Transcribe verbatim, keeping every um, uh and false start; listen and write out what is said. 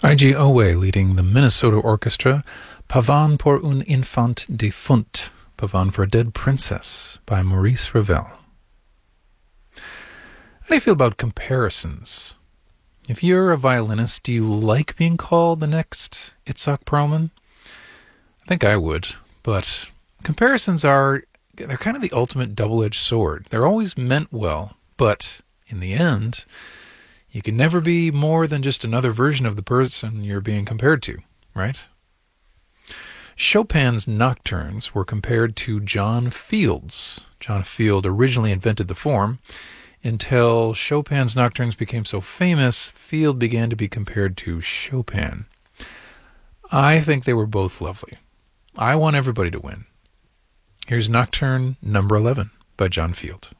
I G Owe leading the Minnesota Orchestra, Pavane pour un enfant défunt, Pavane for a Dead Princess by Maurice Ravel. How do you feel about comparisons? If you're a violinist, do you like being called the next Itzhak Perlman? I think I would, but comparisons are, they're kind of the ultimate double-edged sword. They're always meant well, but in the end, you can never be more than just another version of the person you're being compared to, right? Chopin's Nocturnes were compared to John Field's. John Field originally invented the form. Until Chopin's Nocturnes became so famous, Field began to be compared to Chopin. I think they were both lovely. I want everybody to win. Here's Nocturne number eleven by John Field.